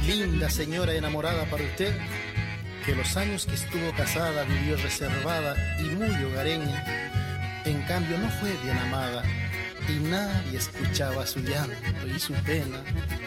linda señora enamorada para usted, que los años que estuvo casada vivió reservada y muy hogareña, en cambio no fue bien amada, y nadie escuchaba su llanto y su pena.